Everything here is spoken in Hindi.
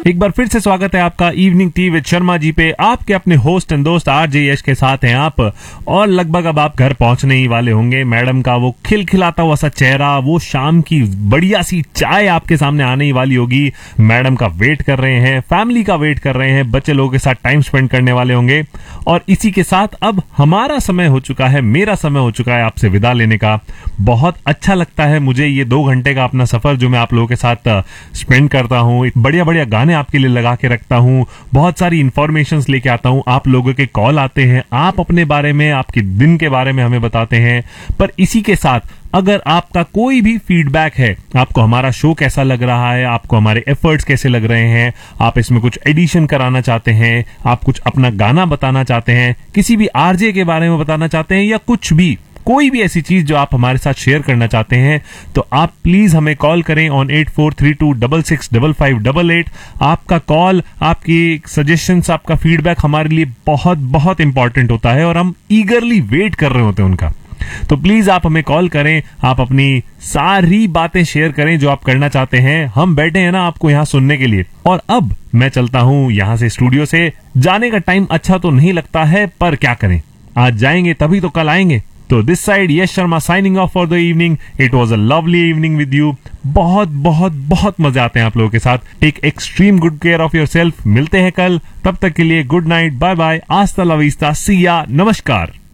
एक बार फिर से स्वागत है आपका evening tea with Sharma ji पे। आपके अपने होस्ट एंड दोस्त आरजे यश के साथ हैं आप, और लगभग अब आप घर पहुंचने ही वाले होंगे। मैडम का वो खिलखिलाता हुआ सा चेहरा, वो शाम की बढ़िया सी चाय आपके सामने आने ही वाली होगी। मैडम का वेट कर रहे हैं, फैमिली का वेट कर रहे हैं, बच्चे लोगों के साथ टाइम स्पेंड करने वाले होंगे। और इसी के साथ अब हमारा समय हो चुका है, मेरा समय हो चुका है आपसे विदा लेने का। बहुत अच्छा लगता है मुझे ये 2 घंटे का अपना सफर जो मैं आप लोगों के साथ स्पेंड करता हूँ। बढ़िया बढ़िया गाने आपके लिए लगा के रखता हूँ, बहुत सारी इंफॉर्मेशंस लेके आता हूँ, आप लोगों के कॉल आते हैं, आप अपने बारे में, आपके दिन के बारे में हमें बताते हैं। पर इसी के साथ अगर आपका कोई भी फीडबैक है, आपको हमारा शो कैसा लग रहा है, आपको हमारे एफर्ट्स कैसे लग रहे हैं, आप इसमें कुछ एडिशन कराना चाहते हैं, आप कुछ अपना गाना बताना चाहते हैं, किसी भी आरजे के बारे में बताना चाहते हैं, या कुछ भी, कोई भी ऐसी चीज जो आप हमारे साथ शेयर करना चाहते हैं, तो आप प्लीज हमें कॉल करें ऑन 8432665588। आपका कॉल, आपकी सजेशंस, आपका फीडबैक हमारे लिए बहुत बहुत इंपॉर्टेंट होता है और हम ईगरली वेट कर रहे होते हैं उनका। तो प्लीज आप हमें कॉल करें, आप अपनी सारी बातें शेयर करें जो आप करना चाहते हैं। हम बैठे हैं ना आपको यहाँ सुनने के लिए। और अब मैं चलता हूँ यहाँ से, स्टूडियो से जाने का टाइम अच्छा तो नहीं लगता है, पर क्या करें, आज जाएंगे तभी तो कल आएंगे। तो this side Yash Sharma signing off for the evening. It was a lovely evening with you. बहुत बहुत बहुत मजे आते हैं आप लोगों के साथ। Take extreme good care of your self. मिलते हैं कल, तब तक के लिए गुड नाइट, बाय बाय, आस्ता ला विस्ता, सी या, नमस्कार।